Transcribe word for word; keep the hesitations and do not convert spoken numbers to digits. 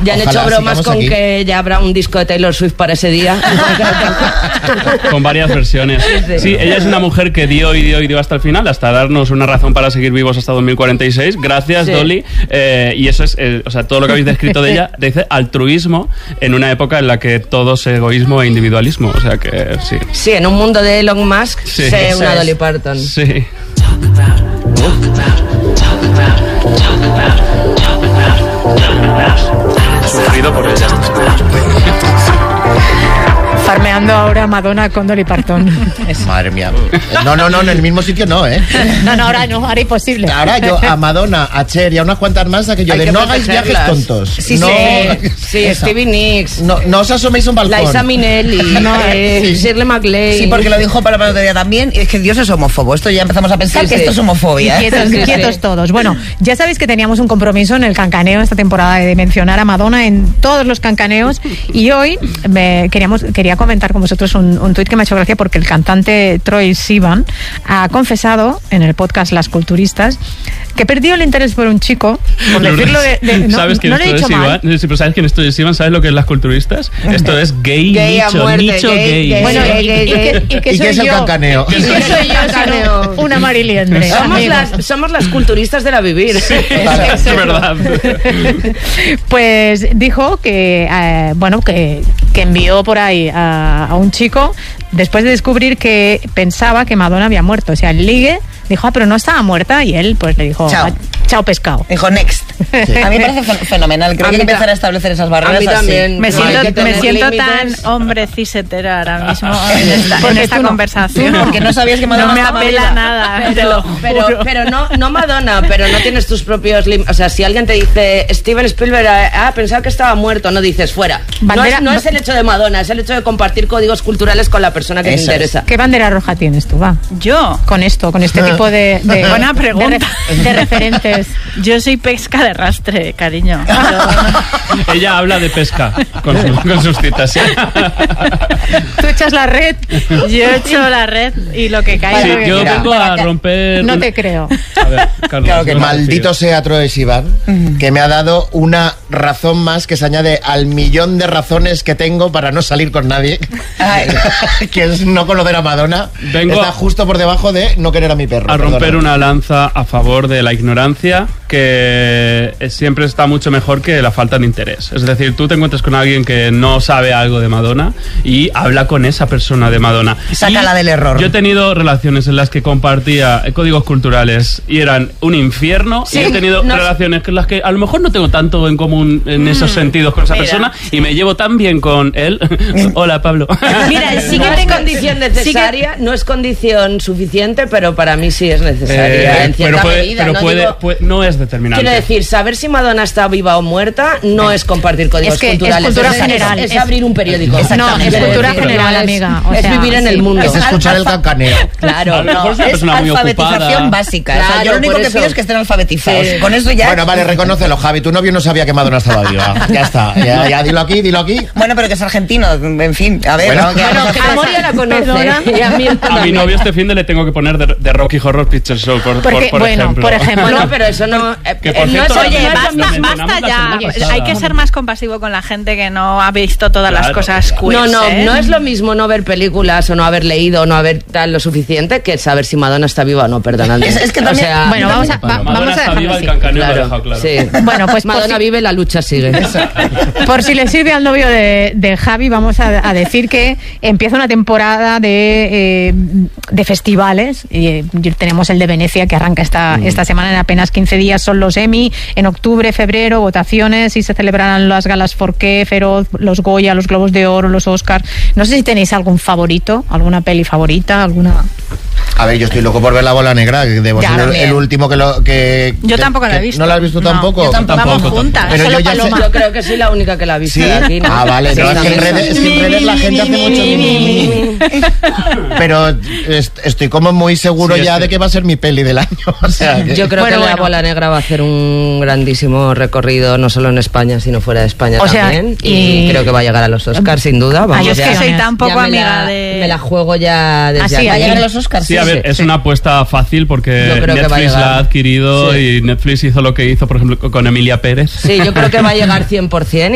Ya han Ojalá hecho bromas con aquí. que ya habrá un disco de Taylor Swift para ese día. Con varias versiones. Sí. Sí, ella es una mujer que dio y dio y dio hasta el final, hasta darnos una razón para seguir vivos hasta dos mil cuarenta y seis. Gracias, Sí. Dolly. Eh, y eso es, eh, o sea, todo lo que habéis descrito de ella dice altruismo en una época en la que todo es egoísmo e individualismo. O sea que sí. Sí, en un mundo de Elon Musk, Sí. sé Eso una es. Dolly Parton. Sí. Sufrido por ella. Farmeando ahora Madonna con Dolly Parton. Madre mía. No, no, no, en el mismo sitio no, ¿eh? No, no, ahora no, ahora imposible. Ahora yo a Madonna, a Cher y a unas cuantas más, aquello Hay de que no hagáis viajes protegerlas. tontos. Sí, no, sí, sí, Esa. Stevie Nicks, No, no os asoméis a un balcón. Liza Minnelli, No, eh, sí. Shirley MacLaine. Sí, porque lo dijo para la otro día también, y es que Dios es homófobo. Esto ya empezamos a pensar Sí, que sí. esto es homofobia. ¿eh? Quietos, Sí, sí. quietos todos. Bueno, ya sabéis que teníamos un compromiso en el cancaneo esta temporada de mencionar a Madonna en todos los cancaneos y hoy me queríamos, quería comentar con vosotros un, un tuit que me ha hecho gracia porque el cantante Troye Sivan ha confesado en el podcast Las Culturistas que perdió el interés por un chico, por decirlo de... de- no, ¿Sabes quién no es le he Troye dicho mal. Sivan? Sí, pero ¿sabes quién es Troye Sivan? ¿Sabes lo que es las culturistas? Esto es gay, Gay a nicho, muerte, nicho gay, gay. gay. Bueno, Gay, y, gay, y gay. que, y que ¿Y soy qué es el yo, cancaneo? y que soy yo, Cancaneo. sino una mariliendre. Somos amigos. las, somos las culturistas de la vivir. Es verdad. Pues dijo que eh, bueno que, que envió por ahí a, a un chico después de descubrir que pensaba que Madonna había muerto. O sea, el ligue dijo, ah, pero no estaba muerta, y él pues le dijo, Chao. "Ah, chao pescado". Dijo next. A mí me parece fen- fenomenal. Creo A que hay mí que empezar ta- a establecer esas A barreras mí así. también. Me No hay siento, que me tener siento límites. tan hombre cisetera ahora mismo en esta, Porque en esta tú no- conversación. tú no, porque no sabías que Madonna no me estaba apela viva. nada, te Pero, lo pero, juro. pero no, no Madonna, pero no tienes tus propios límites. O sea, si alguien te dice Steven Spielberg, ah, pensaba que estaba muerto, no dices fuera. Bandera- no, es, no es el hecho de Madonna, es el hecho de compartir códigos culturales con la persona que Eso te es. interesa. ¿Qué bandera roja tienes tú, va? Yo, Con esto, con este tipo de, de Buena pregunta. de, re- de referentes. yo soy pesca de rastre, cariño. Ella habla de pesca con, su- con sus citas. ¿sí? Tú echas la red. Yo echo la red y lo que caiga. Sí, Claro que yo mira. vengo a romper... No te creo. A ver, Carlos. Claro que no Maldito confío. sea Troye Sivan, que me ha dado una razón más que se añade al millón de razones que tengo para no salir con nadie, Ay. que es no conocer a Madonna. Vengo Está a- justo por debajo de no querer a mi perro. A romper perdona. una lanza a favor de la ignorancia, que eh, siempre está mucho mejor que la falta de interés. Es decir, tú te encuentras con alguien que no sabe algo de Madonna y habla con esa persona de Madonna. Sácala Y del error. Yo he tenido relaciones en las que compartía códigos culturales y eran un infierno, Sí, y he tenido no- relaciones con las que a lo mejor no tengo tanto en común en esos sentidos con esa mira, persona y me llevo tan bien con él. Hola, Pablo. Mira, sí no que es tengo- condición sí que- necesaria, no es condición suficiente, pero para mí sí es necesaria. Eh, en cierta pero puede, medida, pero no puede- digo- puede- no es determinante. Quiero decir, saber si Madonna está viva o muerta no es compartir códigos Es que es culturales. cultura es, general. Es, Es- abrir un periódico. No, es Quiero cultura decir, general, no es- amiga. O es sea, vivir en sí. el mundo. Es escuchar el cancaneo. Claro, A lo mejor no. es una Es persona muy alfabetización ocupada. básica. o sea, Claro, yo lo único por que eso. pido es que estén alfabetizados. Sí. Con eso ya. Bueno, vale, reconócelo, Javi. Tu novio no sabía que Madonna estaba viva. Ya está. Ya, ya, dilo aquí, dilo aquí. Bueno, pero que es argentino. En fin, a ver. Bueno. ¿no? ¿Qué vamos a Bueno, hacer? Amor ya la conoce. Perdona. Y a mí A mi también. novio este fin de le tengo que poner de, de Rocky Horror Picture Show, por, Porque, por, por bueno, ejemplo. por ejemplo. Bueno, pero eso no. eh, Que, por eh, no cierto, es, Oye, no es lo basta, mismo. mencionamos basta la ya. semana pasada. Hay que ser más compasivo con la gente que no ha visto todas las Claro. cosas queer. No, no, ¿eh? no es lo mismo no ver películas o no haber leído o no haber tal lo suficiente que saber si Madonna está viva o no, perdonadme. Es- es que O también- sea, Bueno, vamos a, va- Madonna vamos a está dejarlo viva, así. el cancaneo lo ha claro, dejado claro. sí. Bueno, pues por Madonna si- vive, la lucha sigue. Por si le sirve al novio de, de Javi, vamos a, a decir que empieza una temporada de, eh, de festivales. Y, eh, tenemos el de Venecia que arranca esta, esta semana, en apenas quince días son los Emmy. En octubre, febrero, votaciones y se celebrarán las galas Forqué, Feroz, los Goya, los Globos de Oro, los Oscars. No sé si tenéis algún favorito, alguna peli favorita, alguna... A ver, yo estoy loco por ver La Bola Negra, que debo Ya, ser el, también. el último que lo que Yo que- tampoco la he que- visto. ¿No la has visto No, tampoco? yo tampoco. Vamos Tampoco, juntas. Pero Solo yo ya sé- Paloma. Yo creo que soy la única que la ha visto Sí. de aquí, ¿no? Ah, vale, Sí, no, es que en también. redes, es que en redes la gente hace mucho mi, mi, mi, mi. Pero est- estoy como muy seguro Sí, ya estoy- de que va a ser mi peli del año. O sea, que- Yo creo Bueno, que La bueno. Bola Negra va a hacer un grandísimo recorrido, no solo en España, sino fuera de España O sea, también. y- Y creo que va a llegar a los Oscars, sin duda. Vamos, Ay, Yo es ya- que soy ya tan poco ya me amiga la, de... me la juego ya desde Así, aquí. ¿Va a llegar a los Oscars? Sí, a ver, es una apuesta fácil porque Yo creo que va a Netflix llegar. la ha adquirido Sí. y Netflix hizo lo que hizo, por ejemplo, con Emilia Pérez. Sí, yo creo que va a llegar cien por ciento